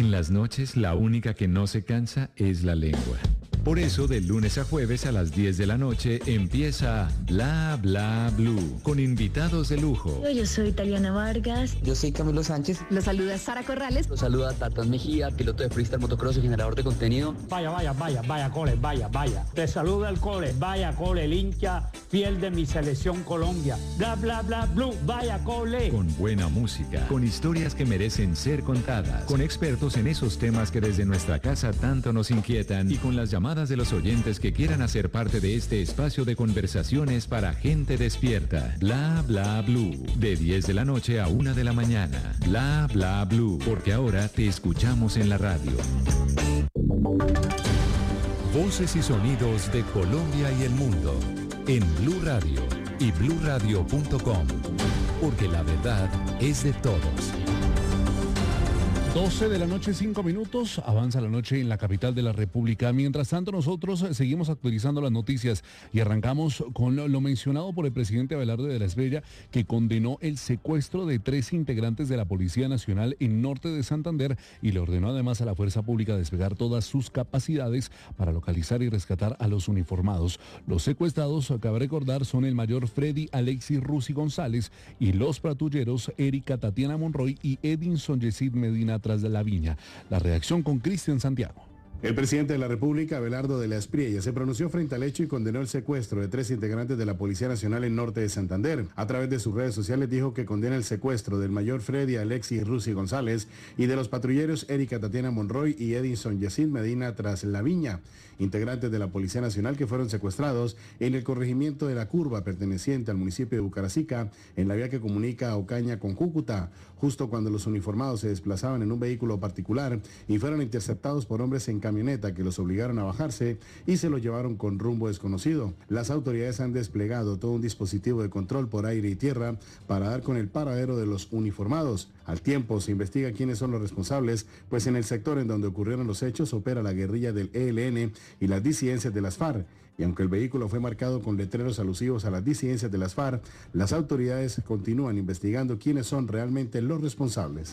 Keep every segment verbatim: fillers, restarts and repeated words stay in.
En las noches, la única que no se cansa es la lengua. Por eso, de lunes a jueves a las diez de la noche empieza Bla Bla Blue, con invitados de lujo. Yo soy Taliana Vargas. Yo soy Camilo Sánchez. Los saluda Sara Corrales. Los saluda Tatán Mejía, piloto de freestyle, motocross y generador de contenido. Vaya, vaya, vaya, vaya, Cole, vaya, vaya. Te saluda el Cole, vaya, Cole, el hincha fiel de mi selección Colombia. Bla, bla, bla, blue, vaya, Cole. Con buena música, con historias que merecen ser contadas, con expertos en esos temas que desde nuestra casa tanto nos inquietan y con las llamadas de los oyentes que quieran hacer parte de este espacio de conversaciones para gente despierta. Bla Bla Blue, de diez de la noche a una de la mañana. Bla Bla Blue, porque ahora te escuchamos en la radio. Voces y sonidos de Colombia y el mundo en Blue Radio y blue radio punto com, porque la verdad es de todos. doce de la noche, cinco minutos, avanza la noche en la capital de la República. Mientras tanto, nosotros seguimos actualizando las noticias y arrancamos con lo, lo mencionado por el presidente Abelardo de la Espriella, que condenó el secuestro de tres integrantes de la Policía Nacional en norte de Santander y le ordenó además a la Fuerza Pública desplegar todas sus capacidades para localizar y rescatar a los uniformados. Los secuestrados, cabe recordar, son el mayor Freddy Alexis Rusi González y los patrulleros Erika Tatiana Monroy y Edinson Yesid Medina tras de la Viña. La reacción con Cristian Santiago. El presidente de la República, Abelardo de la Espriella, se pronunció frente al hecho y condenó el secuestro de tres integrantes de la Policía Nacional en norte de Santander. A través de sus redes sociales dijo que condena el secuestro del mayor Freddy Alexis Rusi González y de los patrulleros Erika Tatiana Monroy y Edinson Yesid Medina tras la Viña, integrantes de la Policía Nacional que fueron secuestrados en el corregimiento de La Curva, perteneciente al municipio de Bucaracica, en la vía que comunica a Ocaña con Cúcuta, justo cuando los uniformados se desplazaban en un vehículo particular y fueron interceptados por hombres en camioneta que los obligaron a bajarse y se los llevaron con rumbo desconocido. Las autoridades han desplegado todo un dispositivo de control por aire y tierra para dar con el paradero de los uniformados. Al tiempo se investiga quiénes son los responsables, pues en el sector en donde ocurrieron los hechos opera la guerrilla del E L N y las disidencias de las FARC. Y aunque el vehículo fue marcado con letreros alusivos a las disidencias de las FARC, las autoridades continúan investigando quiénes son realmente los responsables.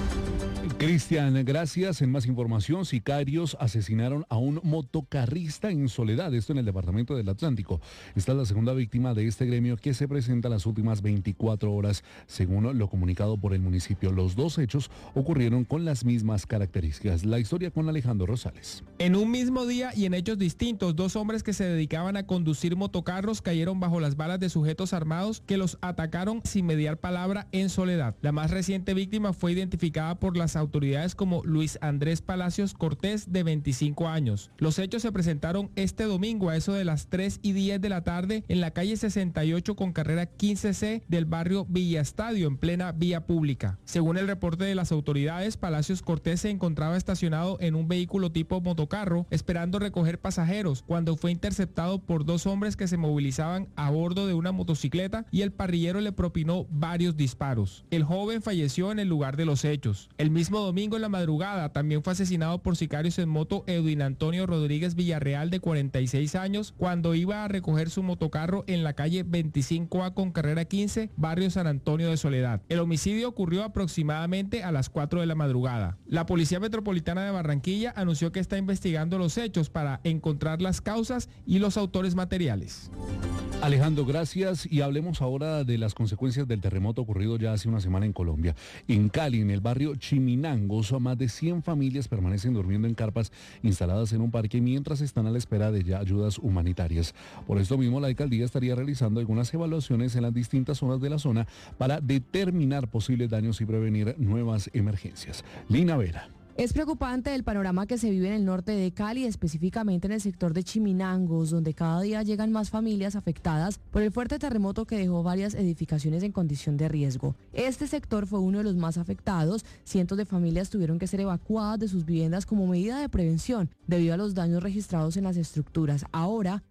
Cristian, gracias. En más información, sicarios asesinaron a un motocarrista en Soledad, esto en el departamento del Atlántico. Esta es la segunda víctima de este gremio que se presenta en las últimas veinticuatro horas, según lo comunicado por el municipio. Los dos hechos ocurrieron con las mismas características. La historia con Alejandro Rosales. En un mismo día y en hechos distintos, dos hombres que se dedicaban a conducir motocarros cayeron bajo las balas de sujetos armados que los atacaron sin mediar palabra en Soledad. La más reciente víctima fue identificada por las autoridades como Luis Andrés Palacios Cortés, de veinticinco años. Los hechos se presentaron este domingo a eso de las tres y diez de la tarde en la calle sesenta y ocho con carrera quince C del barrio Villa Estadio, en plena vía pública. Según el reporte de las autoridades, Palacios Cortés se encontraba estacionado en un vehículo tipo motocarro esperando recoger pasajeros cuando fue interceptado por dos hombres que se movilizaban a bordo de una motocicleta y el parrillero le propinó varios disparos. El joven falleció en el lugar de los hechos. El mismo domingo en la madrugada también fue asesinado por sicarios en moto Edwin Antonio Rodríguez Villarreal, de cuarenta y seis años, cuando iba a recoger su motocarro en la calle veinticinco A con carrera quince, barrio San Antonio de Soledad. El homicidio ocurrió aproximadamente a las cuatro de la madrugada. La Policía Metropolitana de Barranquilla anunció que está investigando los hechos para encontrar las causas y los autores materiales. Alejandro, gracias. Y hablemos ahora de las consecuencias del terremoto ocurrido ya hace una semana en Colombia. En Cali, en el barrio Chiminangos, más de cien familias permanecen durmiendo en carpas instaladas en un parque mientras están a la espera de ya ayudas humanitarias. Por esto mismo, la alcaldía estaría realizando algunas evaluaciones en las distintas zonas de la zona para determinar posibles daños y prevenir nuevas emergencias. Lina Vera. Es preocupante el panorama que se vive en el norte de Cali, específicamente en el sector de Chiminangos, donde cada día llegan más familias afectadas por el fuerte terremoto que dejó varias edificaciones en condición de riesgo. Este sector fue uno de los más afectados. Cientos de familias tuvieron que ser evacuadas de sus viviendas como medida de prevención debido a los daños registrados en las estructuras. Ahora,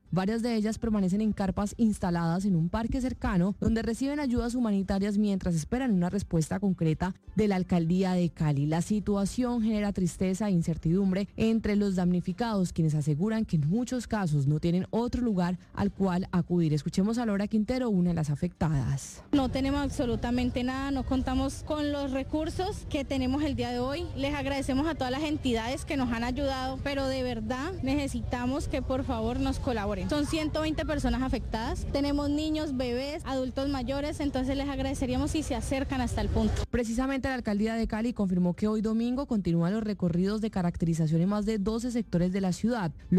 Varias de ellas permanecen en carpas instaladas en un parque cercano donde reciben ayudas humanitarias mientras esperan una respuesta concreta de la alcaldía de Cali. La situación genera tristeza e incertidumbre entre los damnificados, quienes aseguran que en muchos casos no tienen otro lugar al cual acudir. Escuchemos a Laura Quintero, una de las afectadas. No tenemos absolutamente nada, no contamos con los recursos que tenemos el día de hoy. Les agradecemos a todas las entidades que nos han ayudado, pero de verdad necesitamos que por favor nos colaboren. Son ciento veinte personas afectadas, tenemos niños, bebés, adultos mayores, entonces les agradeceríamos si se acercan hasta el punto. Precisamente la alcaldía de Cali confirmó que hoy domingo continúan los recorridos de caracterización en más de doce sectores de la ciudad.